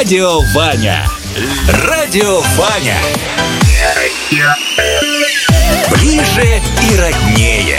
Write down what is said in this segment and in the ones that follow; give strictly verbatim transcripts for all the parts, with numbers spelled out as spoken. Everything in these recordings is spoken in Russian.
Радио Ваня. Радио Ваня. Ближе и роднее.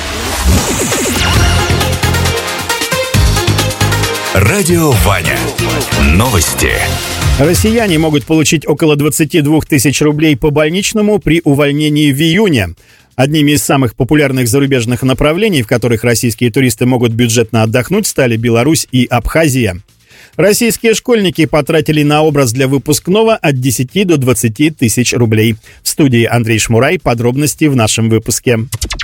Радио Ваня. Новости. Россияне могут получить около двадцать два тысяч рублей по больничному при увольнении в июне. Одними из самых популярных зарубежных направлений, в которых российские туристы могут бюджетно отдохнуть, стали Беларусь и Абхазия. Российские школьники потратили на образ для выпускного от десяти до двадцати тысяч рублей. В студии Андрей Шмурай. Подробности в нашем выпуске.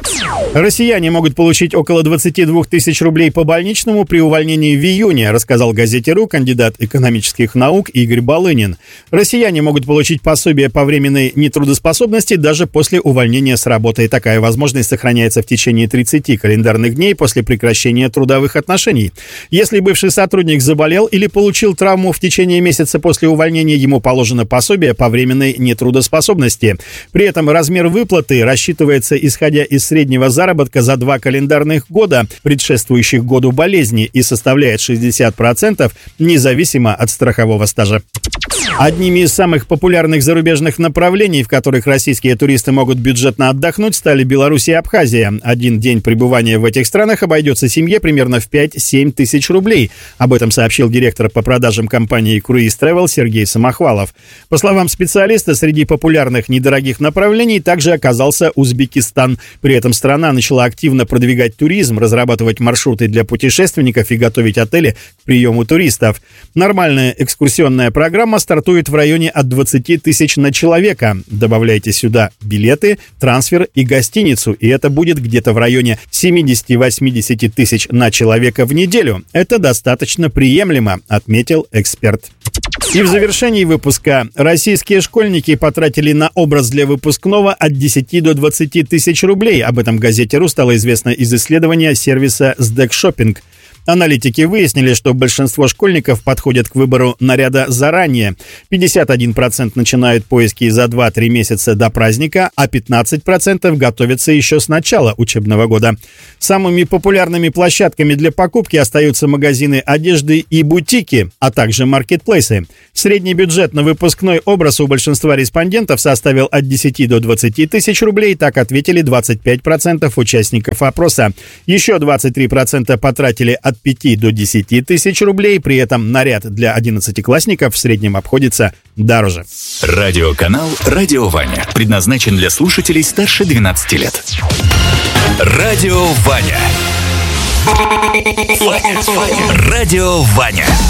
Россияне могут получить около двадцати двух тысяч рублей по больничному при увольнении в июне, рассказал газете «Ру» кандидат экономических наук Игорь Балынин. Россияне могут получить пособие по временной нетрудоспособности даже после увольнения с работы. Такая возможность сохраняется в течение тридцати календарных дней после прекращения трудовых отношений. Если бывший сотрудник заболел или получил травму в течение месяца после увольнения, ему положено пособие по временной нетрудоспособности. При этом размер выплаты рассчитывается исходя из среднего заработка за два календарных года, предшествующих году болезни, и составляет шестьдесят процентов независимо от страхового стажа. Одними из самых популярных зарубежных направлений, в которых российские туристы могут бюджетно отдохнуть, стали Беларусь и Абхазия. Один день пребывания в этих странах обойдется семье примерно в пять-семь тысяч рублей. Об этом сообщил директор по продажам компании Cruise Travel Сергей Самохвалов. По словам специалиста, среди популярных недорогих направлений также оказался Узбекистан. При этом страна начала активно продвигать туризм, разрабатывать маршруты для путешественников и готовить отели к приему туристов. Нормальная экскурсионная программа стартует в районе от двадцати тысяч на человека. Добавляйте сюда билеты, трансфер и гостиницу, и это будет где-то в районе семидесяти-восьмидесяти тысяч на человека в неделю. Это достаточно приемлемо, отметил эксперт. И в завершении выпуска. Российские школьники потратили на образ для выпускного от десяти до двадцати тысяч рублей. Об этом газете «Ру» стало известно из исследования сервиса Сдэк Шоппинг. Аналитики выяснили, что большинство школьников подходят к выбору наряда заранее. пятьдесят один процент начинают поиски за два-три месяца до праздника, а пятнадцать процентов готовятся еще с начала учебного года. Самыми популярными площадками для покупки остаются магазины одежды и бутики, а также маркетплейсы. Средний бюджет на выпускной образ у большинства респондентов составил от десяти до двадцати тысяч рублей, так ответили двадцать пять процентов участников опроса. Еще двадцать три процента потратили от пяти до десяти тысяч рублей, при этом наряд для одиннадцатиклассников в среднем обходится дороже. Радиоканал «Радио Ваня» предназначен для слушателей старше двенадцати лет. Радио Ваня. Радио Ваня.